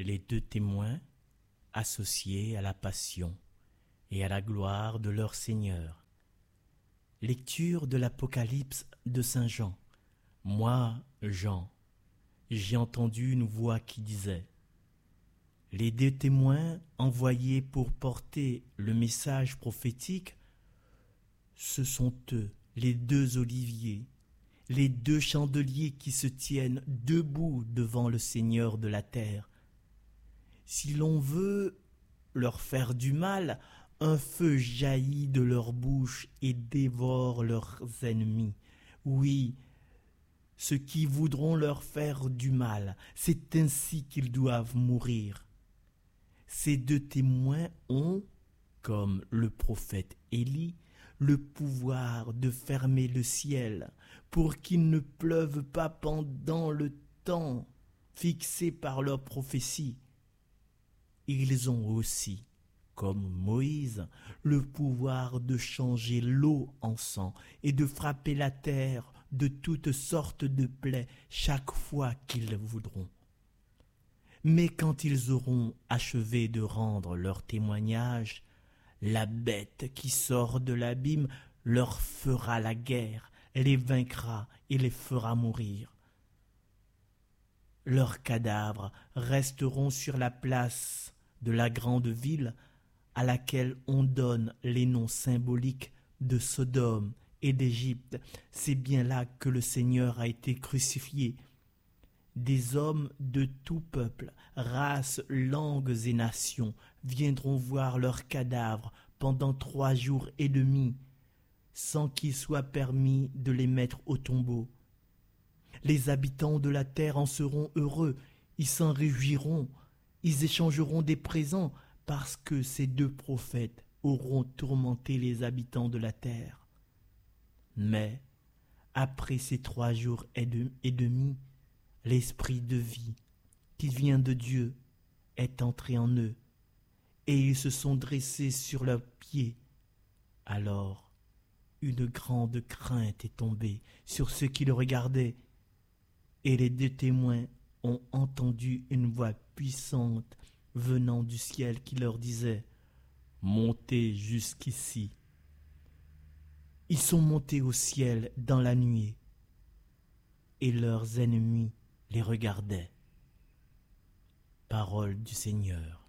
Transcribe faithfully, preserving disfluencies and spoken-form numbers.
Les deux témoins associés à la passion et à la gloire de leur Seigneur. Lecture de l'Apocalypse de Saint Jean. Moi, Jean, j'ai entendu une voix qui disait: les deux témoins envoyés pour porter le message prophétique, ce sont eux, les deux oliviers, les deux chandeliers qui se tiennent debout devant le Seigneur de la terre. Si l'on veut leur faire du mal, un feu jaillit de leur bouche et dévore leurs ennemis. Oui, ceux qui voudront leur faire du mal, c'est ainsi qu'ils doivent mourir. Ces deux témoins ont, comme le prophète Élie, le pouvoir de fermer le ciel pour qu'il ne pleuve pas pendant le temps fixé par leur prophétie. Ils ont aussi, comme Moïse, le pouvoir de changer l'eau en sang et de frapper la terre de toutes sortes de plaies chaque fois qu'ils voudront. Mais quand ils auront achevé de rendre leur témoignage, la bête qui sort de l'abîme leur fera la guerre, les vaincra et les fera mourir. Leurs cadavres resteront sur la place de la grande ville à laquelle on donne les noms symboliques de Sodome et d'Égypte. C'est bien là que le Seigneur a été crucifié. Des hommes de tout peuple, races, langues et nations viendront voir leurs cadavres pendant trois jours et demi, sans qu'il soit permis de les mettre au tombeau. Les habitants de la terre en seront heureux, ils s'en réjouiront, ils échangeront des présents parce que ces deux prophètes auront tourmenté les habitants de la terre. Mais, après ces trois jours et demi, l'esprit de vie qui vient de Dieu est entré en eux, et ils se sont dressés sur leurs pieds. Alors, une grande crainte est tombée sur ceux qui le regardaient, et les deux témoins ont entendu une voix puissante venant du ciel qui leur disait: montez jusqu'ici. Ils sont montés au ciel dans la nuée, et leurs ennemis les regardaient. Parole du Seigneur.